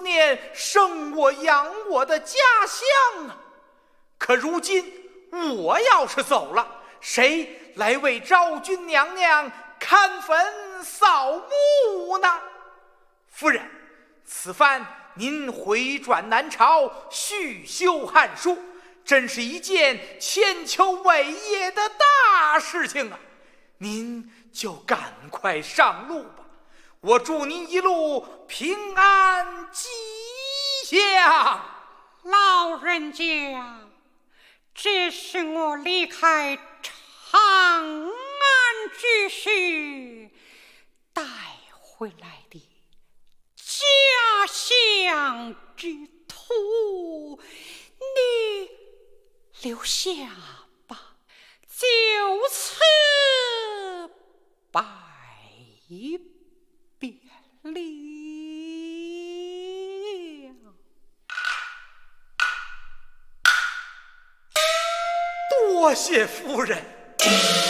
念生我养我的家乡啊！可如今我要是走了，谁来为昭君娘娘看坟扫墓呢？夫人，此番您回转南朝，续修《汉书》，真是一件千秋伟业的大事情啊！您就赶快上路吧，我祝您一路平安吉祥。 老人家，这是我离开长安之时带回来的家乡之土，你留下吧，就此拜别了。 多谢夫人。